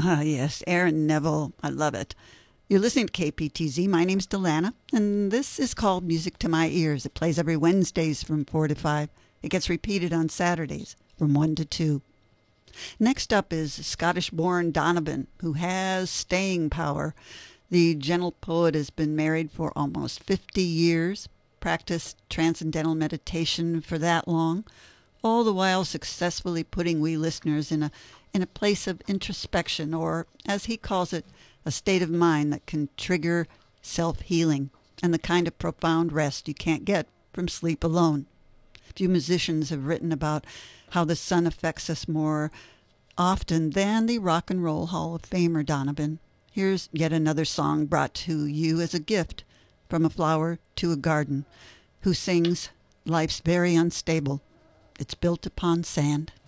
Ah, yes, Aaron Neville. I love it. You're listening to KPTZ. My name's Delana, and this is called Music to My Ears. It plays every Wednesdays from 4 to 5. It gets repeated on Saturdays from 1 to 2. Next up is Scottish-born Donovan, who has staying power. The gentle poet has been married for almost 50 years, practiced transcendental meditation for that long, all the while successfully putting we listeners in a place of introspection, or, as he calls it, a state of mind that can trigger self-healing and the kind of profound rest you can't get from sleep alone. Few musicians have written about how the sun affects us more often than the Rock and Roll Hall of Famer Donovan. Here's yet another song brought to you as a gift from a flower to a garden, who sings, "Life's very unstable. It's built upon sand."